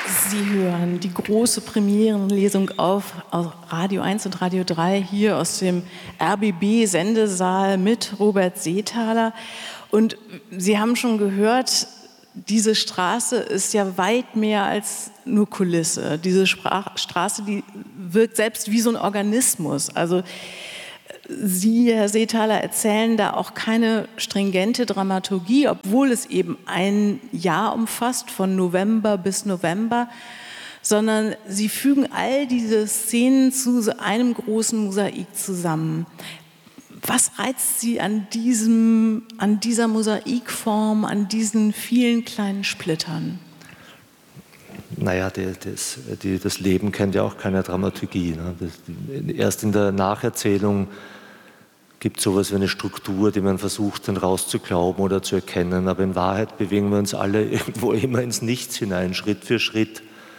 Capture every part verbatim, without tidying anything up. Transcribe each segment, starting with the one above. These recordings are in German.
Sie hören die große Premierenlesung auf, auf Radio eins und Radio drei hier aus dem R B B-Sendesaal mit Robert Seethaler. Und Sie haben schon gehört, diese Straße ist ja weit mehr als nur Kulisse. Diese Sprach Straße, die wirkt selbst wie so ein Organismus. Also Sie, Herr Seethaler, erzählen da auch keine stringente Dramaturgie, obwohl es eben ein Jahr umfasst, von November bis November, sondern Sie fügen all diese Szenen zu so einem großen Mosaik zusammen. Was reizt Sie an, diesem, an dieser Mosaikform, an diesen vielen kleinen Splittern? Naja, die, das, die, das Leben kennt ja auch keine Dramaturgie. Ne? Das, erst in der Nacherzählung gibt es sowas wie eine Struktur, die man versucht, dann rauszuglauben oder zu erkennen. Aber in Wahrheit bewegen wir uns alle irgendwo immer ins Nichts hinein, Schritt für Schritt,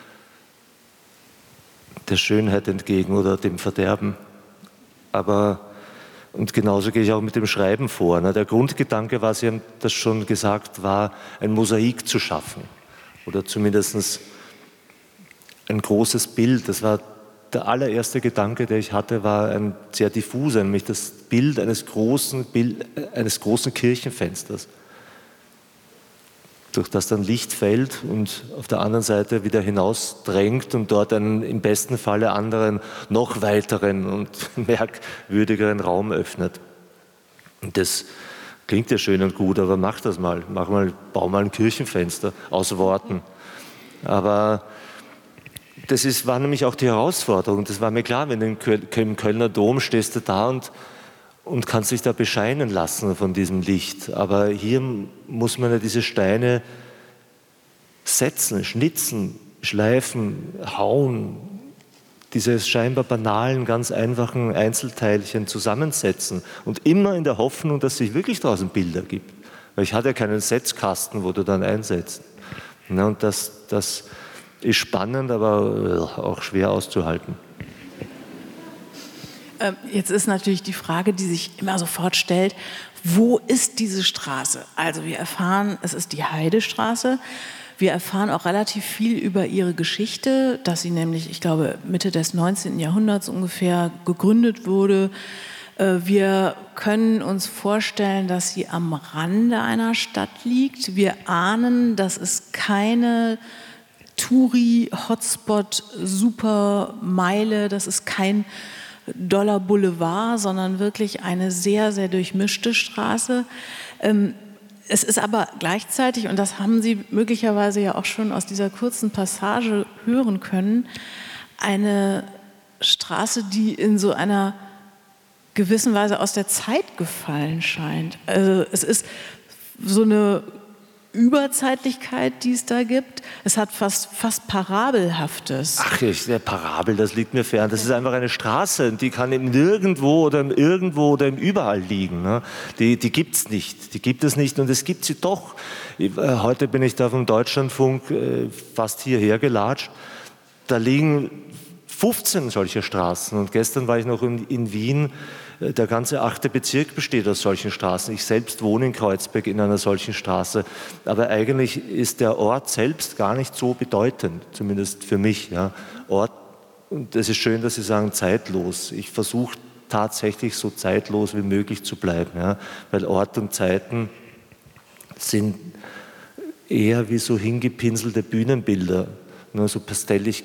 der Schönheit entgegen oder dem Verderben. Aber, und genauso gehe ich auch mit dem Schreiben vor. Ne? Der Grundgedanke war, Sie haben das schon gesagt, war, ein Mosaik zu schaffen. Oder zumindest ein großes Bild. Das war der allererste Gedanke, den ich hatte, war ein sehr diffuser, nämlich das Bild eines großen, Bild, eines großen Kirchenfensters, durch das dann Licht fällt und auf der anderen Seite wieder hinausdrängt und dort einen im besten Falle anderen, noch weiteren und merkwürdigeren Raum öffnet. Und das klingt ja schön und gut, aber mach das mal. Mach mal, bau mal ein Kirchenfenster aus Worten. Aber das ist, war nämlich auch die Herausforderung. Das war mir klar, wenn du im Kölner Dom stehst du da und, und kannst dich da bescheinen lassen von diesem Licht. Aber hier muss man ja diese Steine setzen, schnitzen, schleifen, hauen, diese scheinbar banalen, ganz einfachen Einzelteilchen zusammensetzen und immer in der Hoffnung, dass sich wirklich draußen Bilder gibt. Weil ich hatte ja keinen Setzkasten, wo du dann einsetzt. Ja, und das, das ist spannend, aber auch schwer auszuhalten. Jetzt ist natürlich die Frage, die sich immer sofort stellt, wo ist diese Straße? Also wir erfahren, es ist die Heidestraße. Wir erfahren auch relativ viel über ihre Geschichte, dass sie nämlich, ich glaube, Mitte des neunzehnten Jahrhunderts ungefähr gegründet wurde. Wir können uns vorstellen, dass sie am Rande einer Stadt liegt. Wir ahnen, dass es keine Touri-Hotspot-Supermeile, das ist kein Dollar-Boulevard, sondern wirklich eine sehr, sehr durchmischte Straße. Es ist aber gleichzeitig, und das haben Sie möglicherweise ja auch schon aus dieser kurzen Passage hören können, eine Straße, die in so einer gewissen Weise aus der Zeit gefallen scheint. Also es ist so eine Überzeitlichkeit, die es da gibt. Es hat fast, fast Parabelhaftes. Ach, der Parabel, das liegt mir fern. Das ist einfach eine Straße, die kann im Nirgendwo oder im Irgendwo oder im Überall liegen. Ne? Die, die gibt es nicht. Die gibt es nicht und es gibt sie doch. Heute bin ich da vom Deutschlandfunk fast hierher gelatscht. Da liegen fünfzehn solcher Straßen und gestern war ich noch in, in Wien. Der ganze achte Bezirk besteht aus solchen Straßen. Ich selbst wohne in Kreuzberg in einer solchen Straße. Aber eigentlich ist der Ort selbst gar nicht so bedeutend, zumindest für mich. Ja. Ort, und es ist schön, dass Sie sagen, zeitlos. Ich versuche tatsächlich so zeitlos wie möglich zu bleiben. Ja. Weil Ort und Zeiten sind eher wie so hingepinselte Bühnenbilder, nur so pastellig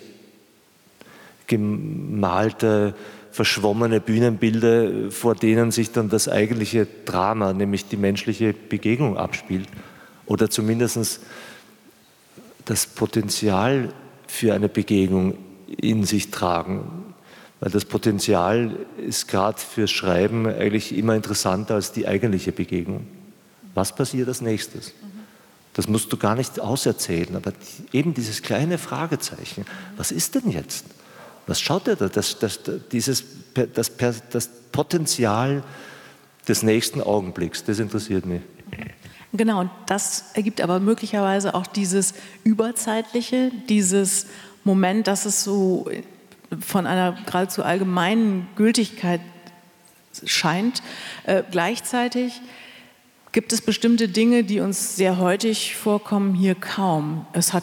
gemalte, verschwommene Bühnenbilder, vor denen sich dann das eigentliche Drama, nämlich die menschliche Begegnung abspielt. Oder zumindest das Potenzial für eine Begegnung in sich tragen. Weil das Potenzial ist gerade fürs Schreiben eigentlich immer interessanter als die eigentliche Begegnung. Was passiert als nächstes? Das musst du gar nicht auserzählen, aber eben dieses kleine Fragezeichen, was ist denn jetzt? Was schaut ihr da? Das, das, dieses, das, das Potenzial des nächsten Augenblicks, das interessiert mich. Genau, und das ergibt aber möglicherweise auch dieses Überzeitliche, dieses Moment, dass es so von einer geradezu allgemeinen Gültigkeit scheint. Äh, gleichzeitig gibt es bestimmte Dinge, die uns sehr heutig vorkommen, hier kaum. Es hat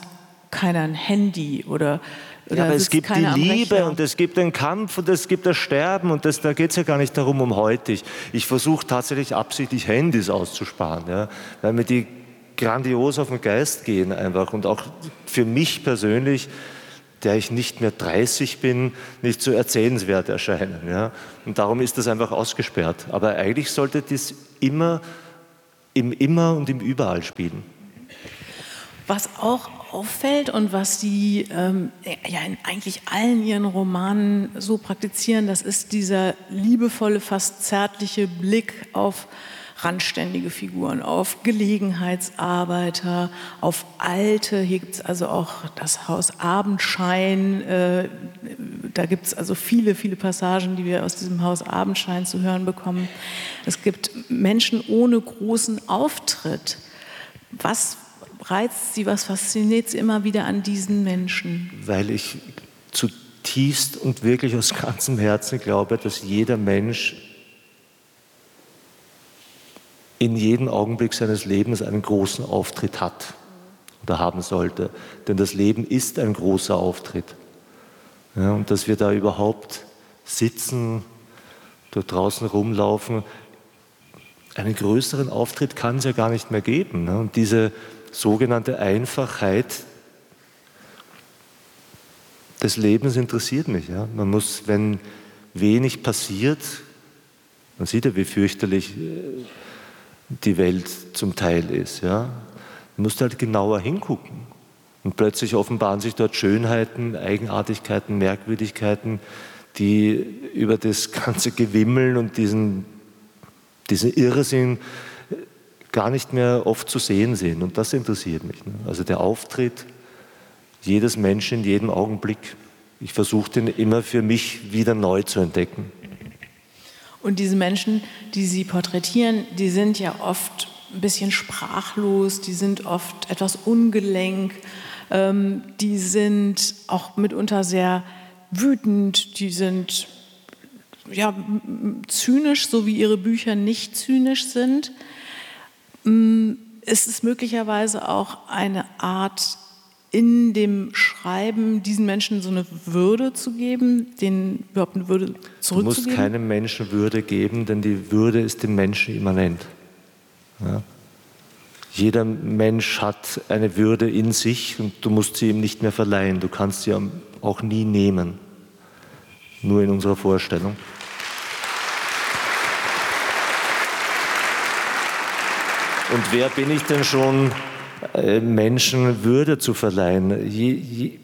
keiner ein Handy oder, oder ja, aber es gibt die Liebe und es gibt den Kampf und es gibt das Sterben und das, da geht es ja gar nicht darum, um heute. Ich, ich versuche tatsächlich absichtlich Handys auszusparen, ja, weil mir die grandios auf den Geist gehen einfach und auch für mich persönlich, der ich nicht mehr dreißig bin, nicht so erzählenswert erscheinen. Ja. Und darum ist das einfach ausgesperrt. Aber eigentlich sollte das immer im Immer und im Überall spielen. Was auch auffällt und was Sie ähm, ja in eigentlich allen Ihren Romanen so praktizieren, das ist dieser liebevolle, fast zärtliche Blick auf randständige Figuren, auf Gelegenheitsarbeiter, auf Alte. Hier gibt es also auch das Haus Abendschein. Äh, da gibt es also viele, viele Passagen, die wir aus diesem Haus Abendschein zu hören bekommen. Es gibt Menschen ohne großen Auftritt. Was reizt Sie, was fasziniert Sie immer wieder an diesen Menschen? Weil ich zutiefst und wirklich aus ganzem Herzen glaube, dass jeder Mensch in jedem Augenblick seines Lebens einen großen Auftritt hat oder haben sollte. Denn das Leben ist ein großer Auftritt. Ja, und dass wir da überhaupt sitzen, dort draußen rumlaufen, einen größeren Auftritt kann es ja gar nicht mehr geben. Ne? Und diese sogenannte Einfachheit des Lebens interessiert mich. Ja? Man muss, wenn wenig passiert, man sieht ja, wie fürchterlich die Welt zum Teil ist. Ja? Man muss halt genauer hingucken. Und plötzlich offenbaren sich dort Schönheiten, Eigenartigkeiten, Merkwürdigkeiten, die über das ganze Gewimmeln und diesen, diesen Irrsinn gar nicht mehr oft zu sehen sind. Und das interessiert mich. Ne? Also der Auftritt jedes Menschen in jedem Augenblick. Ich versuche den immer für mich wieder neu zu entdecken. Und diese Menschen, die Sie porträtieren, die sind ja oft ein bisschen sprachlos, die sind oft etwas ungelenk, ähm, die sind auch mitunter sehr wütend, die sind ja, zynisch, so wie Ihre Bücher nicht zynisch sind. Ist es möglicherweise auch eine Art, in dem Schreiben diesen Menschen so eine Würde zu geben, denen überhaupt eine Würde zurückzugeben? Du musst keinem Menschen Würde geben, denn die Würde ist dem Menschen immanent. Ja? Jeder Mensch hat eine Würde in sich und du musst sie ihm nicht mehr verleihen. Du kannst sie auch nie nehmen, nur in unserer Vorstellung. Und wer bin ich denn schon, Menschen Würde zu verleihen? Je, je,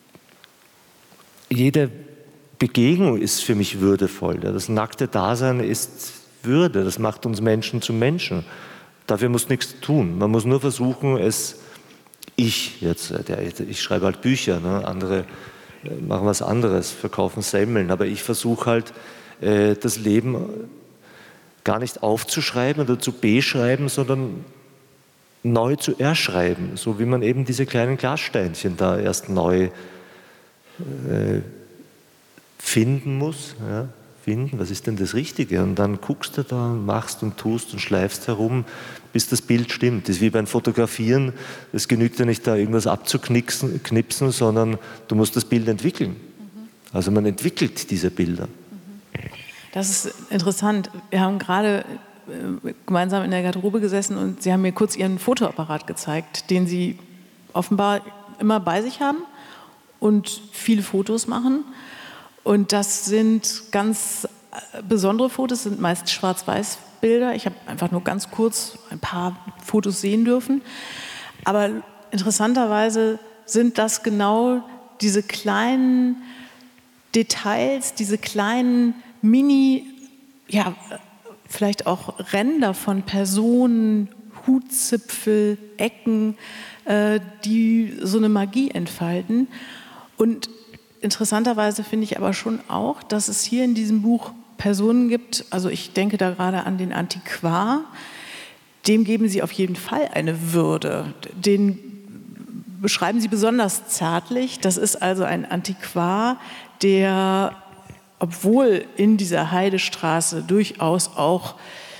jede Begegnung ist für mich würdevoll. Das nackte Dasein ist Würde, das macht uns Menschen zu Menschen. Dafür muss nichts tun. Man muss nur versuchen, es, ich jetzt, der, ich schreibe halt Bücher, ne? Andere machen was anderes, verkaufen Semmeln, aber ich versuche halt, das Leben gar nicht aufzuschreiben oder zu beschreiben, sondern neu zu erschreiben, so wie man eben diese kleinen Glassteinchen da erst neu äh, finden muss. Ja? Finden, was ist denn das Richtige? Und dann guckst du da und machst und tust und schleifst herum, bis das Bild stimmt. Das ist wie beim Fotografieren, es genügt ja nicht da irgendwas abzuknipsen, knipsen, sondern du musst das Bild entwickeln. Mhm. Also man entwickelt diese Bilder. Das ist interessant. Wir haben gerade gemeinsam in der Garderobe gesessen und Sie haben mir kurz Ihren Fotoapparat gezeigt, den Sie offenbar immer bei sich haben und viele Fotos machen. Und das sind ganz besondere Fotos, sind meist Schwarz-Weiß-Bilder. Ich habe einfach nur ganz kurz ein paar Fotos sehen dürfen. Aber interessanterweise sind das genau diese kleinen Details, diese kleinen Mini, ja, vielleicht auch Ränder von Personen, Hutzipfel, Ecken, äh, die so eine Magie entfalten. Und interessanterweise finde ich aber schon auch, dass es hier in diesem Buch Personen gibt, also ich denke da gerade an den Antiquar, dem geben Sie auf jeden Fall eine Würde. Den beschreiben Sie besonders zärtlich. Das ist also ein Antiquar, der, obwohl in dieser Heidestraße durchaus auch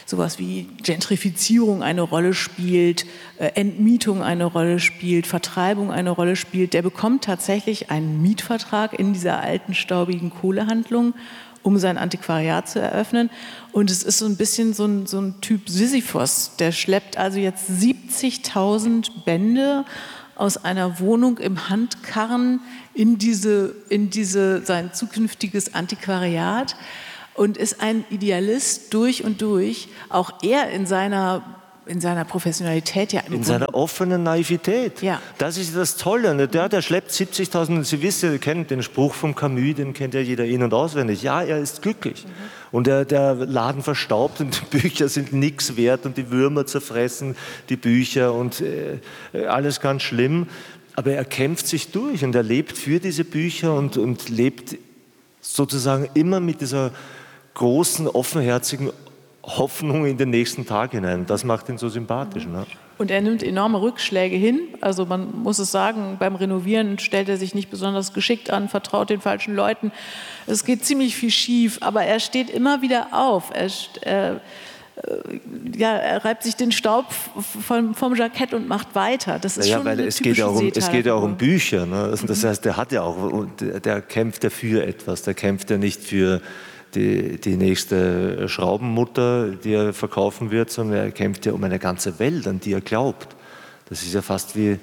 sowas wie Gentrifizierung eine Rolle spielt, äh, Entmietung eine Rolle spielt, Vertreibung eine Rolle spielt, der bekommt tatsächlich einen Mietvertrag in dieser alten, staubigen Kohlehandlung, um sein Antiquariat zu eröffnen. Und es ist so ein bisschen so ein, so ein Typ Sisyphos, der schleppt also jetzt siebzigtausend Bände aus einer Wohnung im Handkarren in diese, in diese, sein zukünftiges Antiquariat und ist ein Idealist durch und durch, auch er in seiner, in seiner Professionalität. Ja, im in Grunde. seiner offenen Naivität. Ja. Das ist das Tolle. Der, der schleppt siebzigtausend, Sie wissen, ihr kennt den Spruch vom Camus, den kennt ja jeder in- und auswendig. Ja, er ist glücklich. Mhm. Und der, der Laden verstaubt und die Bücher sind nichts wert und die Würmer zerfressen die Bücher und äh, alles ganz schlimm. Aber er kämpft sich durch und er lebt für diese Bücher und, und lebt sozusagen immer mit dieser großen, offenherzigen Hoffnung in den nächsten Tag hinein. Das macht ihn so sympathisch. Ne? Und er nimmt enorme Rückschläge hin. Also man muss es sagen, beim Renovieren stellt er sich nicht besonders geschickt an, vertraut den falschen Leuten. Es geht ziemlich viel schief, aber er steht immer wieder auf. Er, äh, ja, er reibt sich den Staub vom, vom Jackett und macht weiter. Das ist ja, schon weil eine es geht ja auch um, es geht ja auch um Bücher. Ne? Das heißt, der hat ja auch, der, der kämpft ja für etwas. Der kämpft ja nicht für Die, die nächste Schraubenmutter, die er verkaufen wird, sondern er kämpft ja um eine ganze Welt, an die er glaubt. Das ist ja fast wie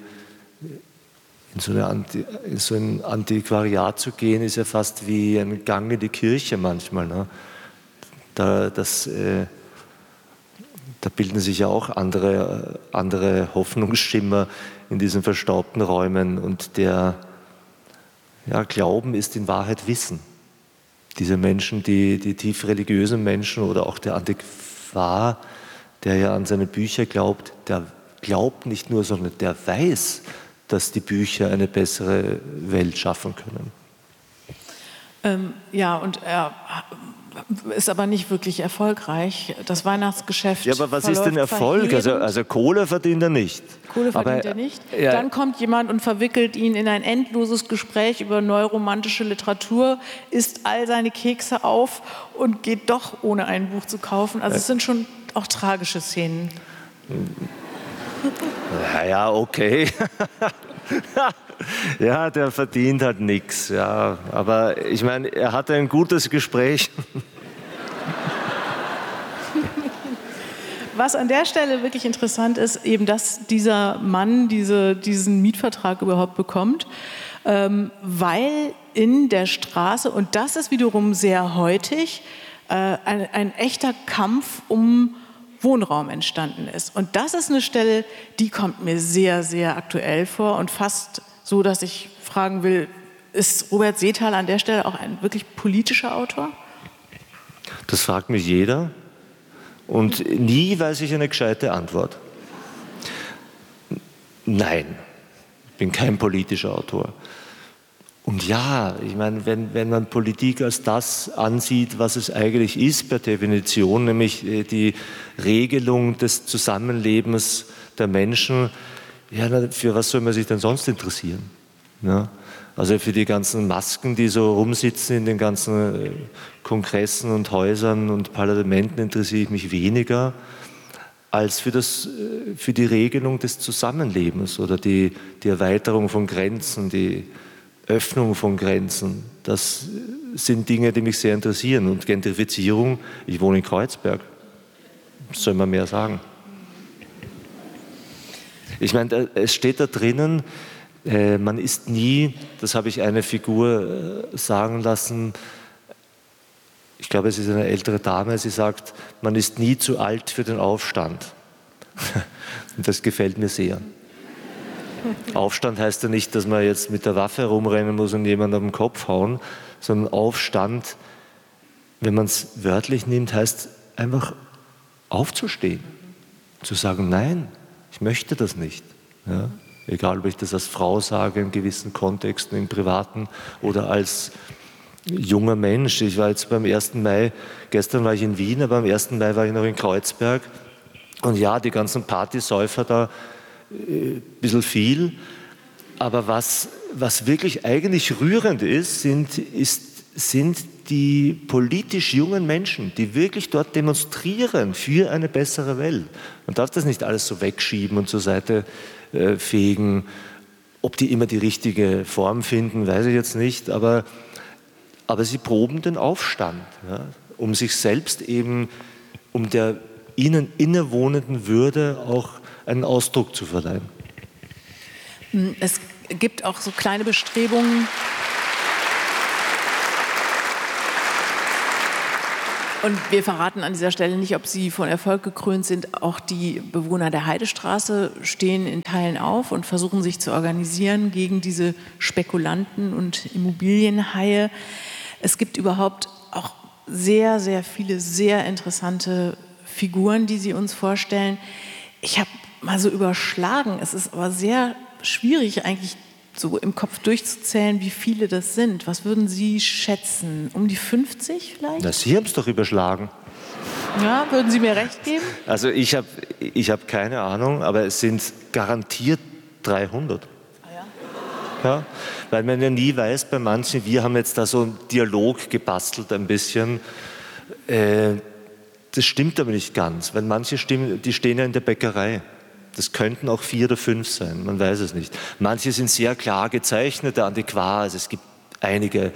in so, eine Anti, in so ein Antiquariat zu gehen, ist ja fast wie ein Gang in die Kirche manchmal. Ne? Da, das, äh, da bilden sich ja auch andere, andere Hoffnungsschimmer in diesen verstaubten Räumen und der ja, Glauben ist in Wahrheit Wissen. Diese Menschen, die, die tief religiösen Menschen oder auch der Antiquar, der ja an seine Bücher glaubt, der glaubt nicht nur, sondern der weiß, dass die Bücher eine bessere Welt schaffen können. Ähm, ja, und er ist aber nicht wirklich erfolgreich. Das Weihnachtsgeschäft. Ja, aber was ist denn Erfolg? Also, also Kohle verdient er nicht. Kohle verdient aber, er nicht. Ja. Dann kommt jemand und verwickelt ihn in ein endloses Gespräch über neuromantische Literatur, isst all seine Kekse auf und geht doch, ohne ein Buch zu kaufen. Also es sind schon auch tragische Szenen. Naja, okay. Ja, der verdient halt nichts. Ja. Aber ich meine, er hatte ein gutes Gespräch. Was an der Stelle wirklich interessant ist, eben, dass dieser Mann diese, diesen Mietvertrag überhaupt bekommt, ähm, weil in der Straße, und das ist wiederum sehr heutig, äh, ein, ein echter Kampf um Wohnraum entstanden ist. Und das ist eine Stelle, die kommt mir sehr, sehr aktuell vor und fast so, dass ich fragen will, ist Robert Seethaler an der Stelle auch ein wirklich politischer Autor? Das fragt mich jeder und nie weiß ich eine gescheite Antwort. Nein, ich bin kein politischer Autor. Und ja, ich meine, wenn, wenn man Politik als das ansieht, was es eigentlich ist per Definition, nämlich die Regelung des Zusammenlebens der Menschen, ja, für was soll man sich denn sonst interessieren? Ja? Also für die ganzen Masken, die so rumsitzen in den ganzen Kongressen und Häusern und Parlamenten interessiere ich mich weniger als für, das, für die Regelung des Zusammenlebens oder die, die Erweiterung von Grenzen, die Öffnung von Grenzen. Das sind Dinge, die mich sehr interessieren. Und Gentrifizierung, ich wohne in Kreuzberg, was soll man mehr sagen? Ich meine, es steht da drinnen, äh, man ist nie, das habe ich eine Figur äh, sagen lassen, ich glaube, es ist eine ältere Dame, sie sagt, man ist nie zu alt für den Aufstand. Und das gefällt mir sehr. Aufstand heißt ja nicht, dass man jetzt mit der Waffe herumrennen muss und jemanden auf den Kopf hauen, sondern Aufstand, wenn man es wörtlich nimmt, heißt einfach aufzustehen, zu sagen, nein, ich möchte das nicht. Ja? Egal, ob ich das als Frau sage, in gewissen Kontexten, im Privaten oder als junger Mensch. Ich war jetzt beim ersten Mai, gestern war ich in Wien, aber am ersten Mai war ich noch in Kreuzberg. Und ja, die ganzen Partysäufer da, ein bisschen viel. Aber was, was wirklich eigentlich rührend ist, sind, ist, sind die politisch jungen Menschen, die wirklich dort demonstrieren für eine bessere Welt. Man darf das nicht alles so wegschieben und zur Seite äh, fegen. Ob die immer die richtige Form finden, weiß ich jetzt nicht, aber, aber sie proben den Aufstand, ja, um sich selbst eben, um der ihnen innewohnenden Würde auch einen Ausdruck zu verleihen. Es gibt auch so kleine Bestrebungen, und wir verraten an dieser Stelle nicht, ob sie von Erfolg gekrönt sind. Auch die Bewohner der Heidestraße stehen in Teilen auf und versuchen sich zu organisieren gegen diese Spekulanten und Immobilienhaie. Es gibt überhaupt auch sehr, sehr viele sehr interessante Figuren, die sie uns vorstellen. Ich habe mal so überschlagen. Es ist aber sehr schwierig eigentlich so im Kopf durchzuzählen, wie viele das sind. Was würden Sie schätzen? Um die fünfzig vielleicht? Na, Sie haben es doch überschlagen. Ja, würden Sie mir recht geben? Also ich habe ich hab keine Ahnung, aber es sind garantiert dreihundert. Ah ja? Ja, weil man ja nie weiß, bei manchen, wir haben jetzt da so einen Dialog gebastelt ein bisschen. Äh, das stimmt aber nicht ganz, weil manche Stimmen, die stehen ja in der Bäckerei. Das könnten auch vier oder fünf sein, man weiß es nicht. Manche sind sehr klar gezeichnet, der Antiquar. Also es gibt einige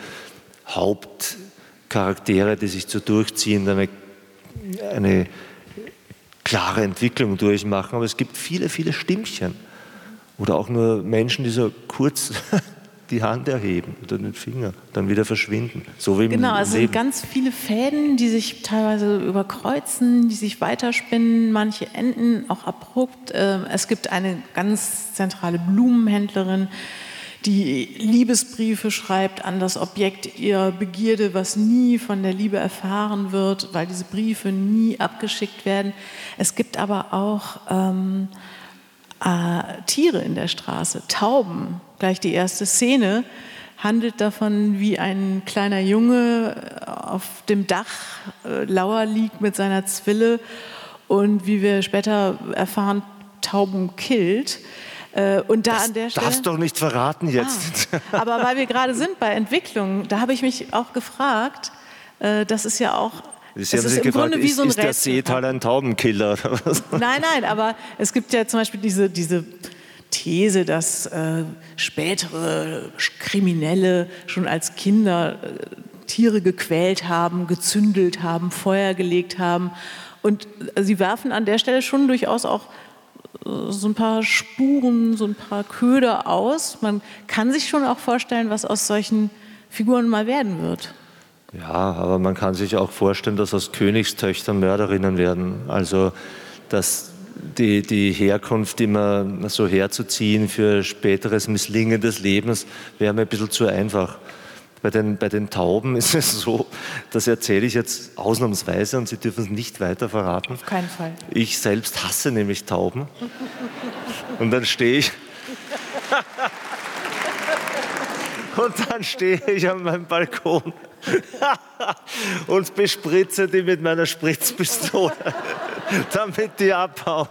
Hauptcharaktere, die sich so durchziehen, eine, eine klare Entwicklung durchmachen. Aber es gibt viele, viele Stimmchen. Oder auch nur Menschen, die so kurz die Hand erheben oder den Finger, dann wieder verschwinden. So wie im Genau, also Leben. sind ganz viele Fäden, die sich teilweise überkreuzen, die sich weiterspinnen, manche enden auch abrupt. Es gibt eine ganz zentrale Blumenhändlerin, die Liebesbriefe schreibt an das Objekt ihrer Begierde, was nie von der Liebe erfahren wird, weil diese Briefe nie abgeschickt werden. Es gibt aber auch ähm, äh, Tiere in der Straße, Tauben. Gleich die erste Szene handelt davon, wie ein kleiner Junge auf dem Dach äh, lauer liegt mit seiner Zwille und wie wir später erfahren, Tauben killt. Äh, und da das an der Stelle, darfst du doch nicht verraten jetzt. Ah, aber weil wir gerade sind bei Entwicklung, da habe ich mich auch gefragt, äh, das ist ja auch, Sie es haben ist sich im gefragt, Grunde wie ist, so ein ist der Rätsel. Seetaler ein Taubenkiller? Oder was? Nein, nein, aber es gibt ja zum Beispiel diese, diese These, dass äh, spätere Kriminelle schon als Kinder äh, Tiere gequält haben, gezündelt haben, Feuer gelegt haben. Und äh, sie werfen an der Stelle schon durchaus auch äh, so ein paar Spuren, so ein paar Köder aus. Man kann sich schon auch vorstellen, was aus solchen Figuren mal werden wird. Ja, aber man kann sich auch vorstellen, dass aus Königstöchtern Mörderinnen werden. Also, dass die, die Herkunft immer so herzuziehen für späteres Misslingen des Lebens, wäre mir ein bisschen zu einfach. Bei den, bei den Tauben ist es so, das erzähle ich jetzt ausnahmsweise und Sie dürfen es nicht weiter verraten. Auf keinen Fall. Ich selbst hasse nämlich Tauben. Und dann stehe ich... Und dann stehe ich an meinem Balkon und bespritze die mit meiner Spritzpistole, damit die abhauen.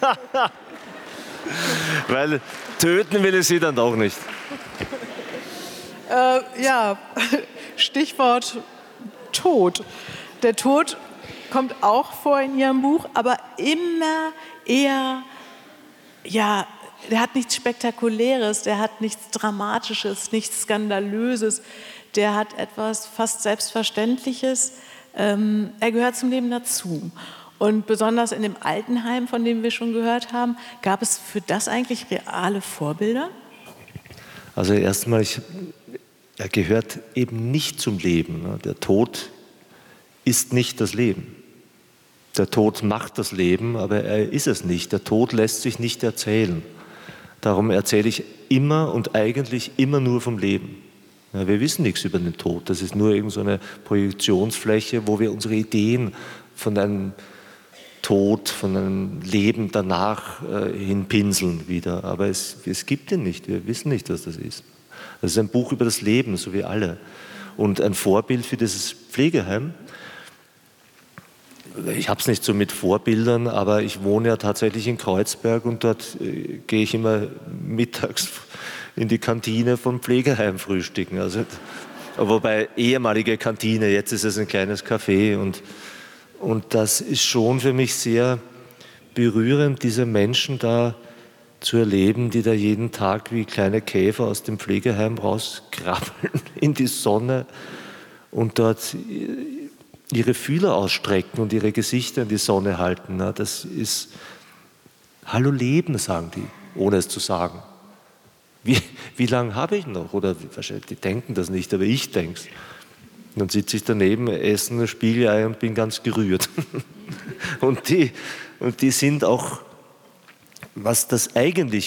Weil töten will ich sie dann doch nicht. Äh, ja, Stichwort Tod. Der Tod kommt auch vor in Ihrem Buch, aber immer eher, ja, der hat nichts Spektakuläres, der hat nichts Dramatisches, nichts Skandalöses, der hat etwas fast Selbstverständliches. Ähm, er gehört zum Leben dazu. Und besonders in dem Altenheim, von dem wir schon gehört haben, gab es für das eigentlich reale Vorbilder? Also erstmal, ich, er gehört eben nicht zum Leben. Der Tod ist nicht das Leben. Der Tod macht das Leben, aber er ist es nicht. Der Tod lässt sich nicht erzählen. Darum erzähle ich immer und eigentlich immer nur vom Leben. Ja, wir wissen nichts über den Tod. Das ist nur irgend so eine Projektionsfläche, wo wir unsere Ideen von einem Tod, von einem Leben danach äh, hinpinseln wieder. Aber es, es gibt ihn nicht. Wir wissen nicht, was das ist. Das ist ein Buch über das Leben, so wie alle. Und ein Vorbild für dieses Pflegeheim. Ich habe es nicht so mit Vorbildern, aber ich wohne ja tatsächlich in Kreuzberg und dort äh, gehe ich immer mittags in die Kantine vom Pflegeheim frühstücken. Also wobei ehemalige Kantine, jetzt ist es ein kleines Café und, und das ist schon für mich sehr berührend, diese Menschen da zu erleben, die da jeden Tag wie kleine Käfer aus dem Pflegeheim rauskrabbeln in die Sonne und dort ihre Fühler ausstrecken und ihre Gesichter in die Sonne halten. Das ist Hallo Leben, sagen die, ohne es zu sagen. Wie, wie lange habe ich noch? Oder wahrscheinlich, die denken das nicht, aber ich denke es. Dann sitze ich daneben, esse ein Spiegelei und bin ganz gerührt. Und die, und die sind auch, was das eigentlich